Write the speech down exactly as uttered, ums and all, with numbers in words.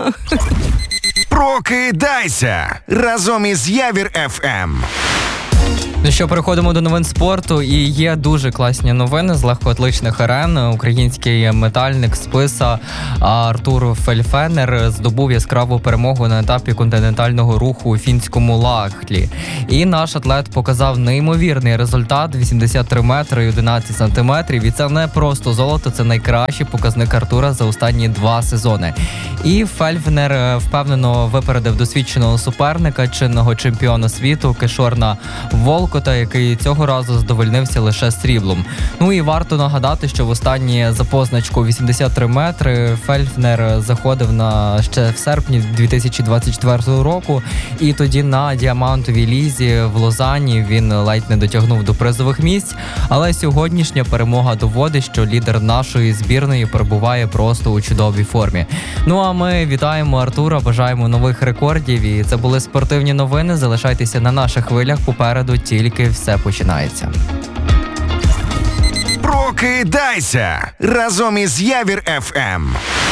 Прокидайся разом із Явір еф ем. Ну що, переходимо до новин спорту, і є дуже класні новини з легкоатлетичних арен. Український метальник списа Артур Фельдфенер здобув яскраву перемогу на етапі континентального руху у фінському Лахтлі. І наш атлет показав неймовірний результат – вісімдесят три метри і одинадцять сантиметрів. І це не просто золото, це найкращий показник Артура за останні два сезони. І Фельдфенер впевнено випередив досвідченого суперника, чинного чемпіона світу Кишорна Волкота, який цього разу задовольнився лише сріблом. Ну і варто нагадати, що в останній за позначку вісімдесят три метри Фельдфенер заходив на ще в серпні дві тисячі двадцять четвертого року, і тоді на діамантовій лізі в Лозанні він ледь не дотягнув до призових місць, але сьогоднішня перемога доводить, що лідер нашої збірної перебуває просто у чудовій формі. Ну а ми вітаємо Артура, бажаємо нових рекордів, і це були спортивні новини. Залишайтеся на наших хвилях, попереду тільки все починається. Прокидайся разом із Явір еф ем.